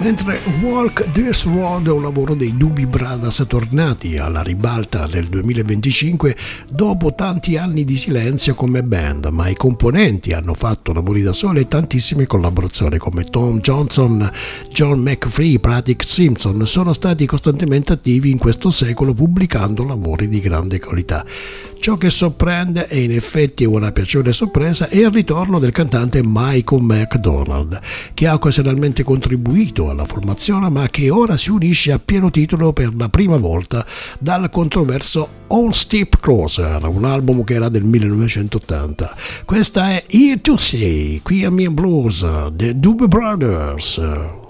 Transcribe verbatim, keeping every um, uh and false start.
Mentre Walk This Road è un lavoro dei Doobie Brothers tornati alla ribalta nel duemilaventicinque dopo tanti anni di silenzio come band, ma i componenti hanno fatto lavori da soli e tantissime collaborazioni come Tom Johnson, John McFree, Pratik Simpson sono stati costantemente attivi in questo secolo pubblicando lavori di grande qualità. Ciò che sorprende e in effetti è una piacevole sorpresa è il ritorno del cantante Michael McDonald, che ha occasionalmente contribuito alla formazione ma che ora si unisce a pieno titolo per la prima volta dal controverso On Step Closer, un album che era del millenovecentottanta. Questa è Here to Stay, qui a Mia Blues, The Doobie Brothers.